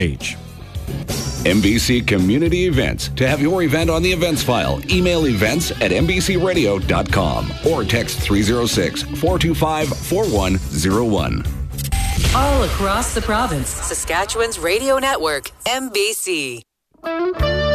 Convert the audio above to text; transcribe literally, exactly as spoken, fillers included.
H. N B C Community Events. To have your event on the events file, email events at n b c radio dot com or text three oh six, four two five, four one oh one. All across the province, Saskatchewan's radio network, M B C.